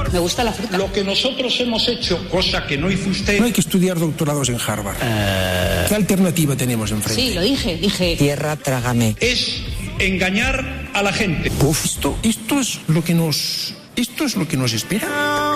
Me gusta la fruta. Lo que nosotros hemos hecho, cosa que no hizo usted... No hay que estudiar doctorados en Harvard. ¿Qué alternativa tenemos enfrente? Sí, lo dije. Tierra, trágame. Es engañar a la gente. Esto es lo que nos espera.